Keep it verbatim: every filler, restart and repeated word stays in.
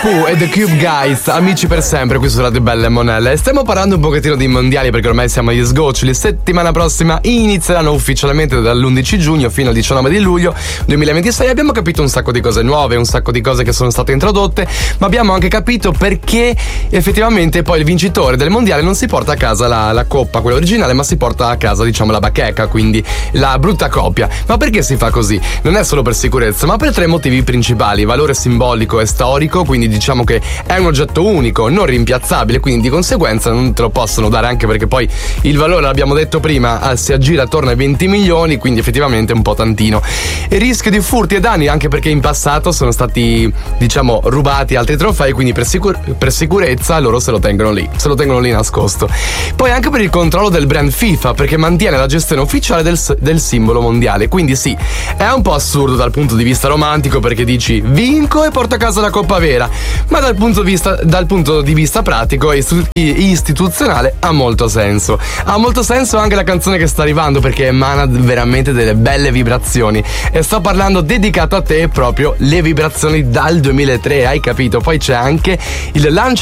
Pooh e The Cube Guys, amici per sempre qui su Radio Belle e Monelle. Stiamo parlando un pochettino di mondiali perché ormai siamo agli sgoccioli. Settimana prossima inizieranno ufficialmente dall'undici giugno fino al diciannove di luglio duemilaventisei. Abbiamo capito un sacco di cose nuove, un sacco di cose che sono state introdotte, ma abbiamo anche capito perché effettivamente poi il vincitore del mondiale non si porta a casa la, la coppa, quella originale, ma si porta a casa, diciamo, la bacheca, quindi la brutta copia. Ma perché si fa così? Non è solo per sicurezza, ma per tre motivi principali: valore simbolico e storico, quindi diciamo che è un oggetto unico, non rimpiazzabile, quindi di conseguenza non te lo possono dare, anche perché poi il valore, l'abbiamo detto prima, si aggira attorno ai venti milioni, quindi effettivamente è un po' tantino. E rischio di furti e danni, anche perché in passato sono stati, diciamo, rubati altri trofei, quindi per, sicur- per sicurezza loro se lo tengono lì, se lo tengono lì nascosto. Poi anche per il controllo del brand FIFA, perché mantiene la gestione ufficiale del, del simbolo mondiale. Quindi sì, è un po' assurdo dal punto di vista romantico, perché dici vinco e porto a casa la coppa vera, ma dal punto di vista, dal punto di vista pratico e istituzionale ha molto senso. Ha molto senso anche la canzone che sta arrivando, perché emana veramente delle belle vibrazioni, e sto parlando, dedicato a te, proprio le vibrazioni dal duemilatré, hai capito? Poi c'è anche il lancio